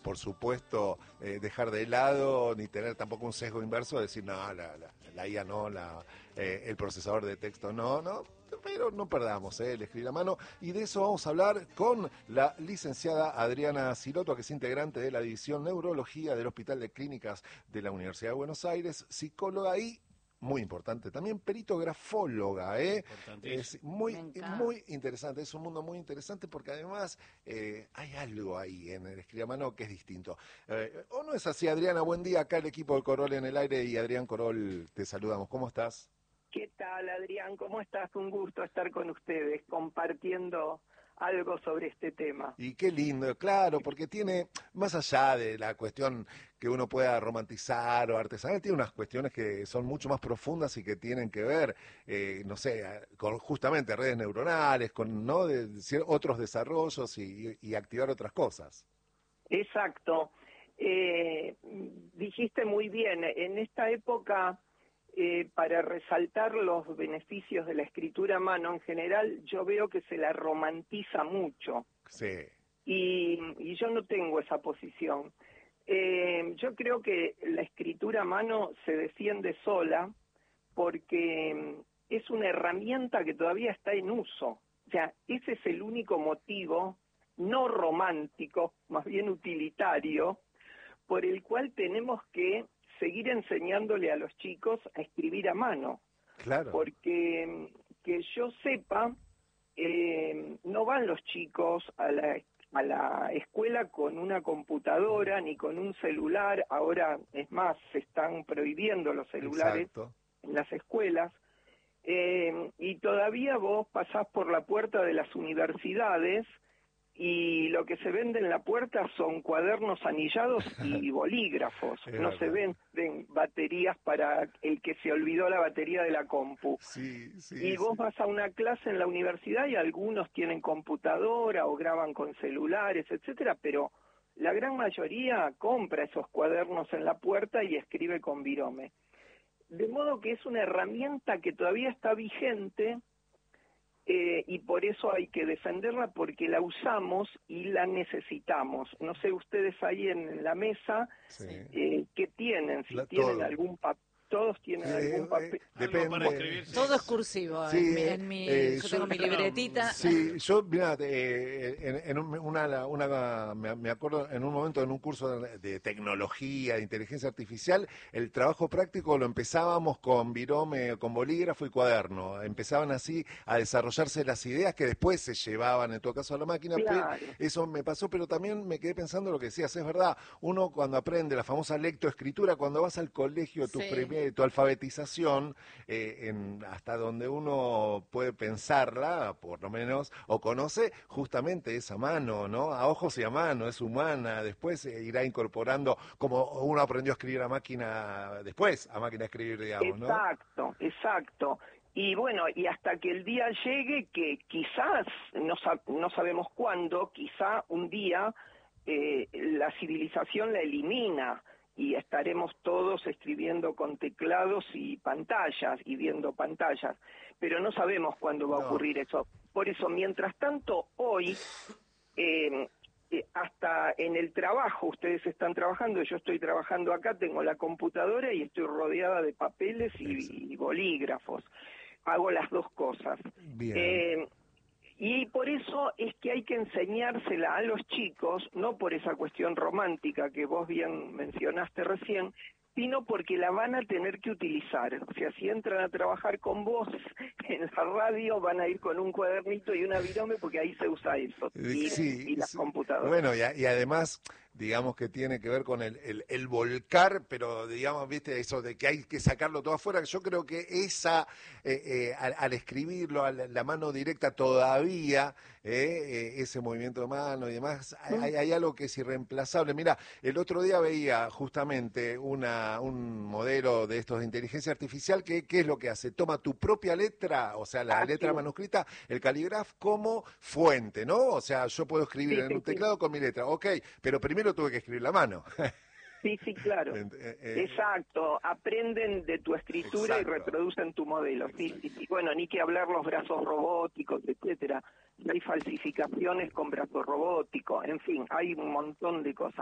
por supuesto, dejar de lado ni tener tampoco un sesgo inverso de decir, no, la IA no, el procesador de texto no, pero no perdamos el escribir a mano. Y de eso vamos a hablar con la licenciada Adriana Siloto, que es integrante de la División Neurología del Hospital de Clínicas de la Universidad de Buenos Aires, psicóloga y, muy importante, también peritografóloga, es muy interesante, es un mundo muy interesante porque además hay algo ahí en el escribir a mano que es distinto. ¿O no es así, Adriana? Buen día, acá el equipo del Corol en el aire y Adrián Corol, te saludamos. ¿Cómo estás? ¿Qué tal, Adrián? ¿Cómo estás? Un gusto estar con ustedes compartiendo algo sobre este tema. Y qué lindo, claro, porque tiene, más allá de la cuestión que uno pueda romantizar o artesanal, tiene unas cuestiones que son mucho más profundas y que tienen que ver, no sé, con justamente redes neuronales, con otros desarrollos y activar otras cosas. Exacto. Dijiste muy bien, en esta época, para resaltar los beneficios de la escritura a mano en general, yo veo que se la romantiza mucho. Sí. Y yo no tengo esa posición. Yo creo que la escritura a mano se defiende sola porque es una herramienta que todavía está en uso. O sea, ese es el único motivo, no romántico, más bien utilitario, por el cual tenemos que seguir enseñándole a los chicos a escribir a mano. Claro. Porque, que yo sepa, no van los chicos a la escuela con una computadora ni con un celular. Ahora, es más, se están prohibiendo los celulares. Exacto. En las escuelas. Y todavía vos pasás por la puerta de las universidades y lo que se vende en la puerta son cuadernos anillados y bolígrafos. No se venden baterías para el que se olvidó la batería de la compu. Y vos vas a una clase en la universidad y algunos tienen computadora o graban con celulares, etcétera, pero la gran mayoría compra esos cuadernos en la puerta y escribe con virome. De modo que es una herramienta que todavía está vigente, y por eso hay que defenderla porque la usamos y la necesitamos. No sé, ustedes ahí en la mesa, ¿qué tienen? Si tienen algún papel. Todos tienen algún papel. Depende. Todo es cursivo. Sí, yo tengo mi libretita. Sí, yo, mirá, me acuerdo en un momento en un curso de tecnología, de inteligencia artificial, el trabajo práctico lo empezábamos con virome, con bolígrafo y cuaderno. Empezaban así a desarrollarse las ideas que después se llevaban, en todo caso, a la máquina. Claro. Eso me pasó, pero también me quedé pensando lo que decías, es verdad, uno cuando aprende la famosa lectoescritura, cuando vas al colegio, tu alfabetización, hasta donde uno puede pensarla, por lo menos, o conoce, justamente esa mano, ¿no? A ojos y a mano, es humana, después irá incorporando, como uno aprendió a escribir a máquina, después a máquina de escribir, digamos, ¿no? Exacto. Y bueno, y hasta que el día llegue, que quizás, no sabemos cuándo, quizá un día la civilización la elimina, y estaremos todos escribiendo con teclados y pantallas y viendo pantallas, pero no sabemos cuándo va a ocurrir eso. Por eso, mientras tanto, hoy, hasta en el trabajo, ustedes están trabajando, yo estoy trabajando acá, tengo la computadora y estoy rodeada de papeles y bolígrafos. Hago las dos cosas. Bien. Y por eso es que hay que enseñársela a los chicos, no por esa cuestión romántica que vos bien mencionaste recién, sino porque la van a tener que utilizar. O sea, si entran a trabajar con vos en la radio, van a ir con un cuadernito y una virome, porque ahí se usa eso, y las computadoras. Bueno, y además, digamos que tiene que ver con el volcar, pero digamos, viste, eso de que hay que sacarlo todo afuera. Yo creo que al escribirlo, a la mano directa todavía, ese movimiento de mano y demás, hay algo que es irreemplazable. Mira, el otro día veía justamente un modelo de estos de inteligencia artificial que ¿qué es lo que hace? Toma tu propia letra, o sea, la letra manuscrita, el caligraf como fuente, ¿no? O sea, yo puedo escribir en un teclado con mi letra, ok, pero primero tuve que escribir la mano. Sí, claro. Exacto. Aprenden de tu escritura. Exacto. Y reproducen tu modelo. Sí. Bueno, ni que hablar los brazos robóticos, etcétera. Hay falsificaciones con brazos robóticos. En fin, hay un montón de cosas.